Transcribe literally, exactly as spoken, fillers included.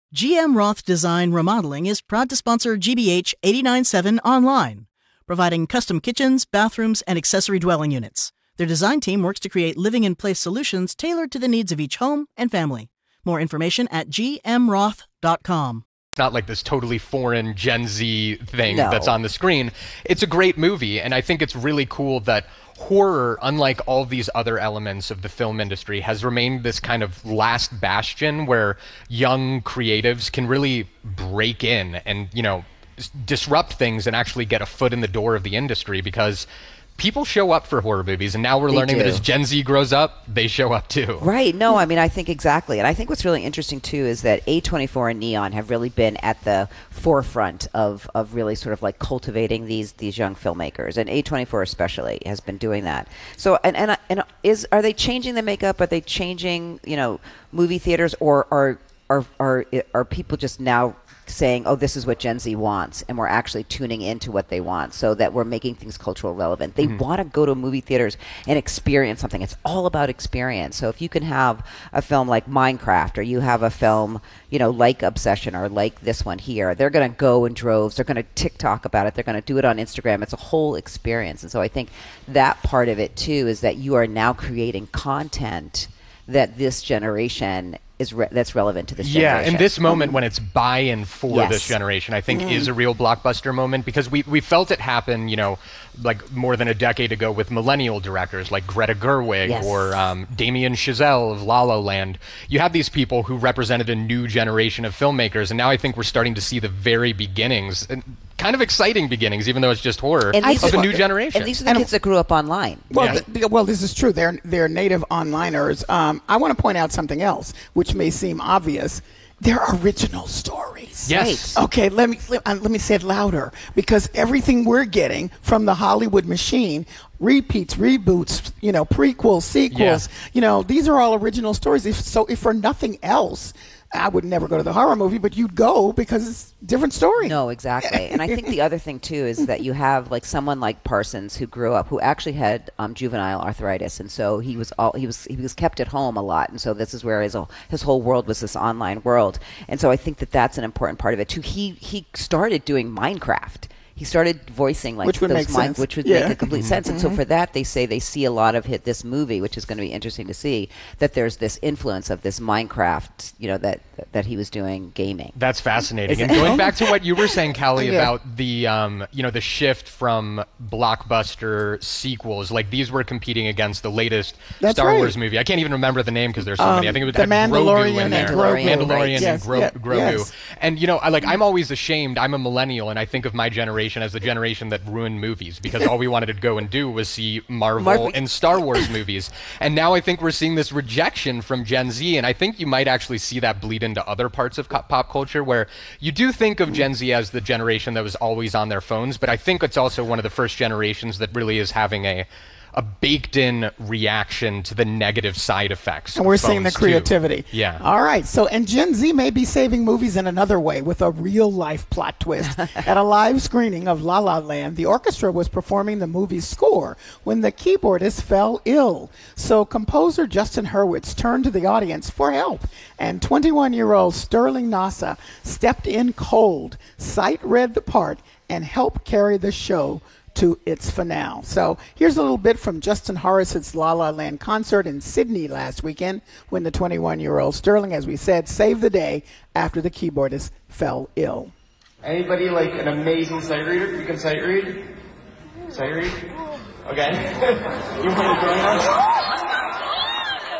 G M Roth Design Remodeling is proud to sponsor G B H eighty-nine point seven Online, providing custom kitchens, bathrooms, and accessory dwelling units. Their design team works to create living-in-place solutions tailored to the needs of each home and family. More information at g m roth dot com. Not like this totally foreign Gen Z thing No. that's on the screen. It's a great movie, and I think it's really cool that horror, unlike all these other elements of the film industry, has remained this kind of last bastion where young creatives can really break in and, you know, s- disrupt things and actually get a foot in the door of the industry, because people show up for horror movies, and now we're They learning that do. as Gen Z grows up, they show up too. Right. No, I mean, I think exactly. And I think what's really interesting, too, is that A twenty-four and Neon have really been at the forefront of, of really sort of like cultivating these these young filmmakers. And A twenty-four especially has been doing that. So, and, and, and is are they changing the makeup? Are they changing, you know, movie theaters? Or are, are, are, are people just now saying, oh, this is what Gen Z wants, and we're actually tuning into what they want so that we're making things cultural relevant. They Mhm. want to go to movie theaters and experience something. It's all about experience. So if you can have a film like Minecraft, or you have a film, you know, like Obsession, or like this one here, they're going to go in droves. They're going to TikTok about it. They're going to do it on Instagram. It's a whole experience. And so I think that part of it, too, is that you are now creating content that this generation is re- that's relevant to this Yeah, generation. and this moment when it's buy-in for Yes. this generation, I think Mm. is a real blockbuster moment, because we, we felt it happen, you know, like more than a decade ago with millennial directors like Greta Gerwig Yes. or um, Damien Chazelle of La La Land. You have these people who represented a new generation of filmmakers, and now I think we're starting to see the very beginnings, and kind of exciting beginnings, even though it's just horror, And these of a are- new generation. And these are the kids that grew up online. Well, Yeah. th- th- well, this is true. They're they're native onliners. Um, I want to point out something else, which may seem obvious. They're original stories. Yes. Right. Okay, let me let, uh, let me say it louder, because everything we're getting from the Hollywood machine, repeats, reboots, you know, prequels, sequels, you know, these are all original stories. If, so, if for nothing else, I would never go to the horror movie, but you'd go because it's a different story. No, exactly. And I think the other thing, too, is that you have like someone like Parsons, who grew up, who actually had um, juvenile arthritis. And so he was all, he was, he was kept at home a lot. And so this is where his, whole- his whole world was this online world. And so I think that that's an important part of it, too. He, he started doing Minecraft. He started voicing like Which would those make sense. which would Yeah. make a complete sense. And so for that, they say they see a lot of hit this movie, which is going to be interesting to see, that there's this influence of this Minecraft, you know, that that he was doing gaming. That's fascinating. Is And it- going back to what you were saying, Callie, Yeah. about the um, you know, the shift from blockbuster sequels, like these were competing against the latest That's Star right. Wars movie. I can't even remember the name because there's so Um, many. I think it was The had Grogu Mandalorian in there. and Grogu, Mandalorian right. and Yes, Gro- yeah, Grogu. yes. And you know, I, like I'm always ashamed. I'm a millennial, and I think of my generation as the generation that ruined movies, because all we wanted to go and do was see Marvel, Marvel. and Star Wars movies. And now I think we're seeing this rejection from Gen Z, and I think you might actually see that bleed into other parts of co- pop culture, where you do think of Gen Z as the generation that was always on their phones, but I think it's also one of the first generations that really is having a a baked-in reaction to the negative side effects. And we're of seeing the phones, too. creativity. Yeah. All right. So, and Gen Z may be saving movies in another way with a real life plot twist. At a live screening of La La Land, the orchestra was performing the movie's score when the keyboardist fell ill. So, composer Justin Hurwitz turned to the audience for help, and twenty-one-year-old Sterling Nasa stepped in cold, sight read the part, and helped carry the show to its finale. So here's a little bit from Justin Hurwitz's La La Land concert in Sydney last weekend, when the twenty-one-year-old Sterling, as we said, saved the day after the keyboardist fell ill. Anybody like an amazing sight reader? You can sight read? Sight read? Okay. You want to join us?